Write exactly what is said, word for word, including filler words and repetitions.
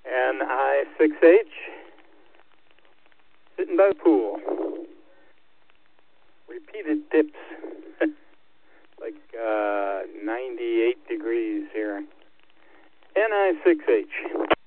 N I six H, sitting by the pool. Repeated dips, like uh, ninety-eight degrees here. N I six H.